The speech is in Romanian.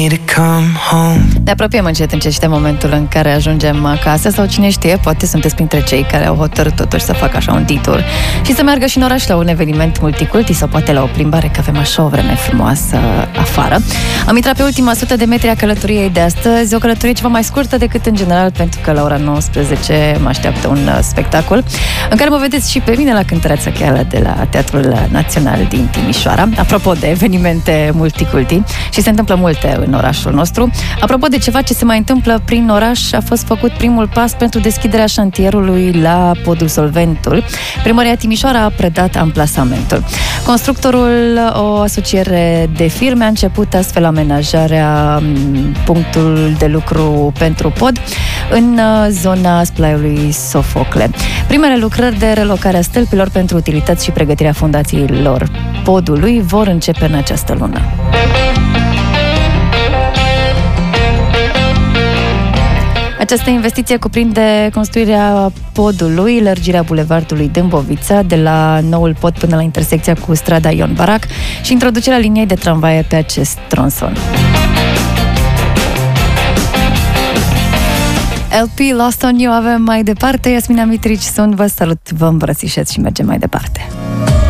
Ne apropiem încet de momentul în care ajungem acasă sau cine știe, poate sunteți printre cei care au hotărât totuși să facă așa un detour și să meargă și în oraș la un eveniment multiculti sau poate la o plimbare, că avem așa o vreme frumoasă afară. Am intrat pe ultima 100 de metri a călătoriei de astăzi, o călătorie ceva mai scurtă decât în general, pentru că la ora 19 mă așteaptă un spectacol în care mă vedeți și pe mine la cântăreața Cheală de la Teatrul Național din Timișoara. Apropo de evenimente multiculti, și se întâmplă multe în orașul nostru. Apropo de ceva ce se mai întâmplă prin oraș, a fost făcut primul pas pentru deschiderea șantierului la podul Solventul. Primăria Timișoara a predat amplasamentul. Constructorul, o asociere de firme, a început astfel amenajarea punctul de lucru pentru pod în zona Splaiului Sofocle. Primele lucrări de relocare a stâlpilor pentru utilități și pregătirea fundațiilor podului vor începe în această lună. Această investiție cuprinde construirea podului, lărgirea bulevardului Dâmbovița de la noul pod până la intersecția cu strada Ion Barac și introducerea liniei de tramvaie pe acest tronson. LP Lost on You avem mai departe. Iasmina Mitrici sunt, vă salut, vă îmbrățișez și mergem mai departe.